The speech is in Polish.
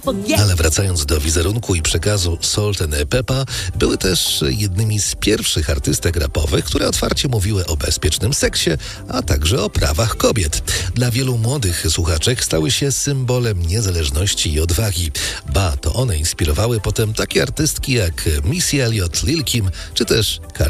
Ale wracając do wizerunku i przekazu Salt and Peppa, były też jednymi z pierwszych artystek rapowych, które otwarcie mówiły o bezpiecznym seksie, a także o prawach kobiet. Dla wielu młodych słuchaczek stały się symbolem niezależności i odwagi. Ba, to one inspirowały potem takie artystki jak Missy Elliott, Lil Kim czy też